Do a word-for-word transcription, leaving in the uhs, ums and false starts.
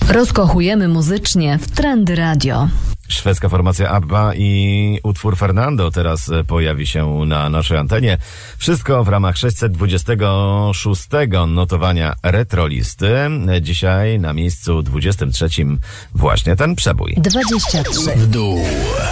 Rozkochujemy muzycznie w Trendy Radio. Szwedzka formacja ABBA i utwór Fernando teraz pojawi się na naszej antenie. Wszystko w ramach sześćset dwudziestego szóstego notowania Retrolisty. Dzisiaj na miejscu dwudziestym trzecim właśnie ten przebój. dwadzieścia trzy w dół.